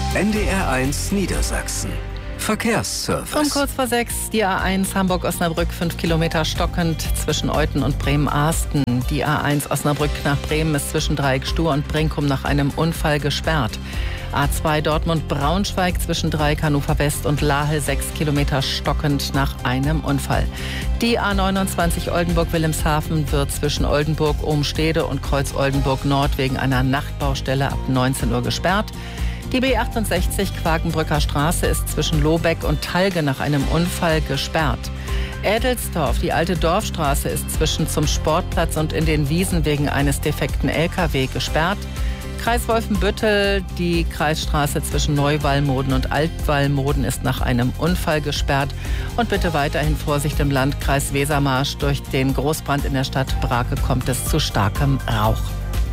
NDR1 Niedersachsen. Verkehrsservice. Um kurz vor 6, die A1 Hamburg-Osnabrück 5 Kilometer stockend zwischen Euten und Bremen-Ahsten. Die A1 Osnabrück nach Bremen ist zwischen Dreieck Stur und Brinkum nach einem Unfall gesperrt. A2 Dortmund-Braunschweig zwischen Dreieck Hannover West und Lahel 6 Kilometer stockend nach einem Unfall. Die A29 Oldenburg-Wilhelmshaven wird zwischen Oldenburg-Ohmstede und Kreuz-Oldenburg-Nord wegen einer Nachtbaustelle ab 19 Uhr gesperrt. Die B68 Quakenbrücker Straße ist zwischen Lobeck und Talge nach einem Unfall gesperrt. Ädelsdorf, die alte Dorfstraße, ist zwischen zum Sportplatz und in den Wiesen wegen eines defekten LKW gesperrt. Kreis Wolfenbüttel, die Kreisstraße zwischen Neuwallmoden und Altwallmoden ist nach einem Unfall gesperrt. Und bitte weiterhin Vorsicht im Landkreis Wesermarsch. Durch den Großbrand in der Stadt Brake kommt es zu starkem Rauch.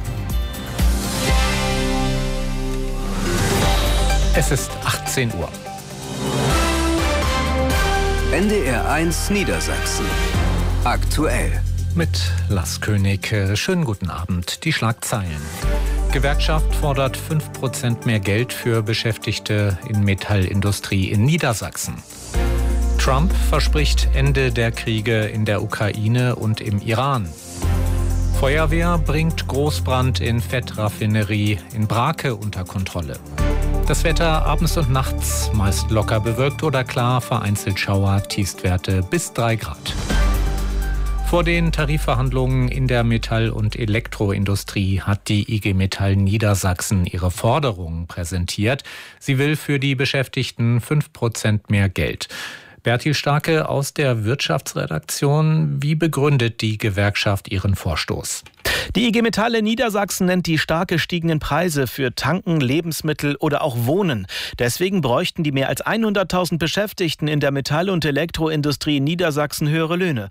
Es ist 18 Uhr. NDR1 Niedersachsen. Aktuell. Mit Lars König. Schönen guten Abend. Die Schlagzeilen. Gewerkschaft fordert 5% mehr Geld für Beschäftigte in Metallindustrie in Niedersachsen. Trump verspricht Ende der Kriege in der Ukraine und im Iran. Feuerwehr bringt Großbrand in Fettraffinerie in Brake unter Kontrolle. Das Wetter abends und nachts meist locker bewölkt oder klar, vereinzelt Schauer, Tiefstwerte bis 3 Grad. Vor den Tarifverhandlungen in der Metall- und Elektroindustrie hat die IG Metall Niedersachsen ihre Forderungen präsentiert. Sie will für die Beschäftigten 5% mehr Geld. Bertil Starke aus der Wirtschaftsredaktion. Wie begründet die Gewerkschaft ihren Vorstoß? Die IG Metall in Niedersachsen nennt die stark gestiegenen Preise für Tanken, Lebensmittel oder auch Wohnen. Deswegen bräuchten die mehr als 100.000 Beschäftigten in der Metall- und Elektroindustrie in Niedersachsen höhere Löhne.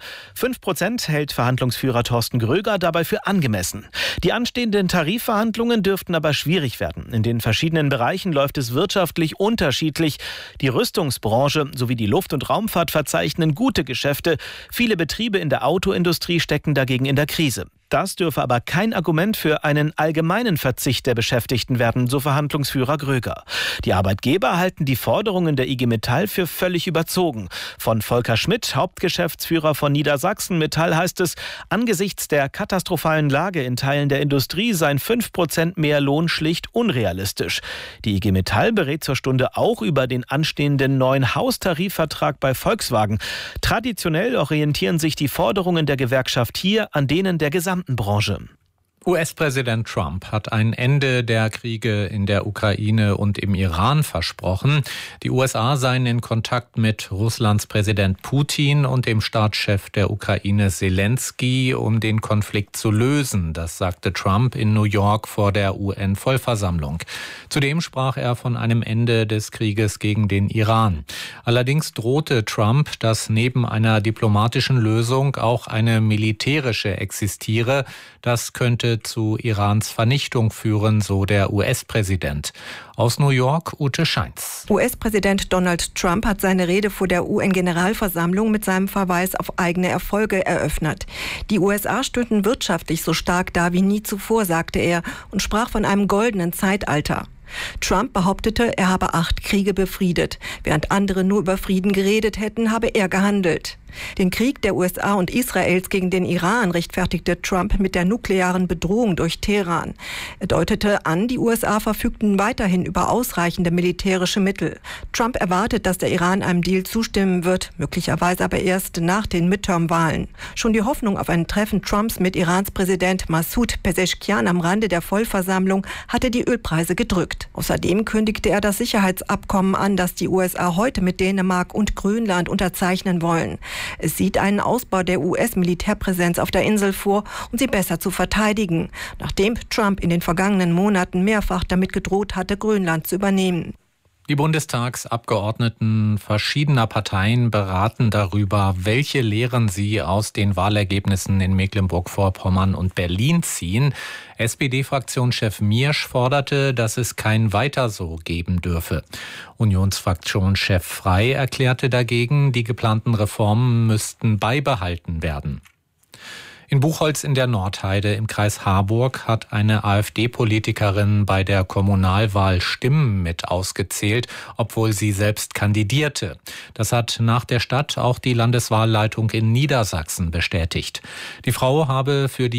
5% hält Verhandlungsführer Thorsten Gröger dabei für angemessen. Die anstehenden Tarifverhandlungen dürften aber schwierig werden. In den verschiedenen Bereichen läuft es wirtschaftlich unterschiedlich. Die Rüstungsbranche sowie die Luft- und Raumfahrt verzeichnen gute Geschäfte. Viele Betriebe in der Autoindustrie stecken dagegen in der Krise. Das dürfe aber kein Argument für einen allgemeinen Verzicht der Beschäftigten werden, so Verhandlungsführer Gröger. Die Arbeitgeber halten die Forderungen der IG Metall für völlig überzogen. Von Volker Schmidt, Hauptgeschäftsführer von Niedersachsen Metall, heißt es, angesichts der katastrophalen Lage in Teilen der Industrie seien 5% mehr Lohn schlicht unrealistisch. Die IG Metall berät zur Stunde auch über den anstehenden neuen Haustarifvertrag bei Volkswagen. Traditionell orientieren sich die Forderungen der Gewerkschaft hier an denen der gesamten Branche. US-Präsident Trump hat ein Ende der Kriege in der Ukraine und im Iran versprochen. Die USA seien in Kontakt mit Russlands Präsident Putin und dem Staatschef der Ukraine Selenskyj, um den Konflikt zu lösen. Das sagte Trump in New York vor der UN-Vollversammlung. Zudem sprach er von einem Ende des Krieges gegen den Iran. Allerdings drohte Trump, dass neben einer diplomatischen Lösung auch eine militärische existiere. Das könnte zu Irans Vernichtung führen, so der US-Präsident. Aus New York, Ute Scheins. US-Präsident Donald Trump hat seine Rede vor der UN-Generalversammlung mit seinem Verweis auf eigene Erfolge eröffnet. Die USA stünden wirtschaftlich so stark da wie nie zuvor, sagte er, und sprach von einem goldenen Zeitalter. Trump behauptete, er habe 8 Kriege befriedet. Während andere nur über Frieden geredet hätten, habe er gehandelt. Den Krieg der USA und Israels gegen den Iran rechtfertigte Trump mit der nuklearen Bedrohung durch Teheran. Er deutete an, die USA verfügten weiterhin über ausreichende militärische Mittel. Trump erwartet, dass der Iran einem Deal zustimmen wird, möglicherweise aber erst nach den Midterm-Wahlen. Schon die Hoffnung auf ein Treffen Trumps mit Irans Präsident Massoud Pezeshkian am Rande der Vollversammlung hatte die Ölpreise gedrückt. Außerdem kündigte er das Sicherheitsabkommen an, das die USA heute mit Dänemark und Grönland unterzeichnen wollen. Es sieht einen Ausbau der US-Militärpräsenz auf der Insel vor, um sie besser zu verteidigen, nachdem Trump in den vergangenen Monaten mehrfach damit gedroht hatte, Grönland zu übernehmen. Die Bundestagsabgeordneten verschiedener Parteien beraten darüber, welche Lehren sie aus den Wahlergebnissen in Mecklenburg-Vorpommern und Berlin ziehen. SPD-Fraktionschef Miersch forderte, dass es kein Weiter so geben dürfe. Unionsfraktionschef Frey erklärte dagegen, die geplanten Reformen müssten beibehalten werden. In Buchholz in der Nordheide im Kreis Harburg hat eine AfD-Politikerin bei der Kommunalwahl Stimmen mit ausgezählt, obwohl sie selbst kandidierte. Das hat nach der Stadt auch die Landeswahlleitung in Niedersachsen bestätigt. Die Frau habe für die